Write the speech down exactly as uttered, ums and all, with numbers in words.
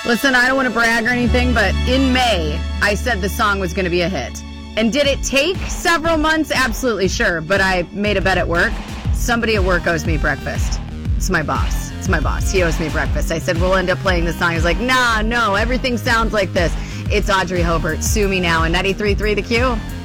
Listen, I don't want to brag or anything, but in May, I said the song was going to be a hit. And did it take several months? Absolutely, sure. But I made a bet at work. Somebody at work owes me breakfast. It's my boss. It's my boss. He owes me breakfast. I said, we'll end up playing this song. He was like, nah, no, everything sounds like this. It's Audrey Hobart. Sue me now. And ninety-three point three The Q.